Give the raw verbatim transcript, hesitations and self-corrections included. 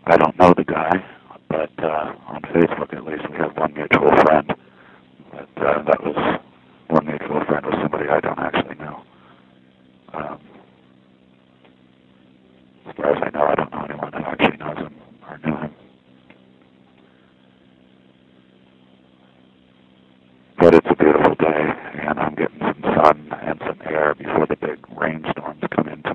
I don't know the guy, but uh, on Facebook at least we have one mutual friend. But uh, that was one mutual friend was somebody I don't actually know. Um, as far as I know, I don't know anyone who actually knows him or knew him. But it's a beautiful day, and I'm getting some sun and some air before the big rainstorms come in tomorrow.